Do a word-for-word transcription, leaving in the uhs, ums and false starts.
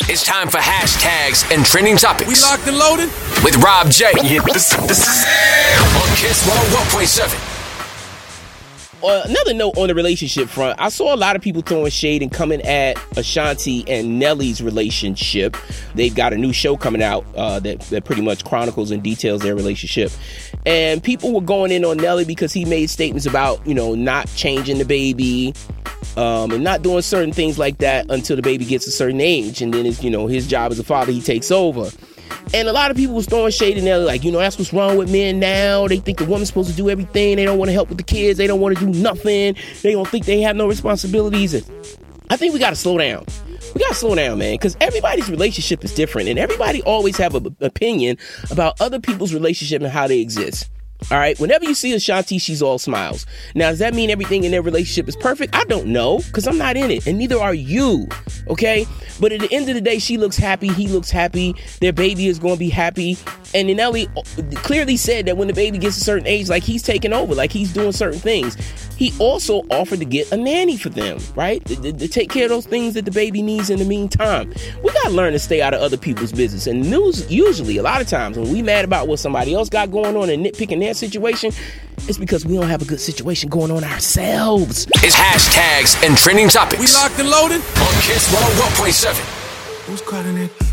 It's time for hashtags and trending topics. We locked and loaded with Rob J. Yeah, this, this is on Kiss one oh one point seven. Uh, another note on the relationship front, I saw a lot of people throwing shade and coming at Ashanti and Nelly's relationship. They've got a new show coming out uh, that, that pretty much chronicles and details their relationship. And people were going in on Nelly because he made statements about, you know, not changing the baby um, and not doing certain things like that until the baby gets a certain age. And then, it's, you know, his job as a father, he takes over. And a lot of people was throwing shade in there, like, you know, that's what's wrong with men now. They think the woman's supposed to do everything. They don't want to help with the kids. They don't want to do nothing. They don't think they have no responsibilities. And I think we got to slow down. We got to slow down, man, because everybody's relationship is different. And everybody always have an opinion about other people's relationship and how they exist. All right. Whenever you see Ashanti, she's all smiles. Now, does that mean everything in their relationship is perfect? I don't know, because I'm not in it, and neither are you. Okay. But at the end of the day, she looks happy. He looks happy. Their baby is going to be happy. And then Nelly clearly said that when the baby gets a certain age, like, he's taking over, like he's doing certain things. He also offered to get a nanny for them, right? To, to, to take care of those things that the baby needs in the meantime. We got to learn to stay out of other people's business. And news, usually, a lot of times, when we mad about what somebody else got going on and nitpicking their situation, it's because we don't have a good situation going on ourselves. It's hashtags and trending topics. We locked and loaded on Kiss one oh one point seven. Who's calling it?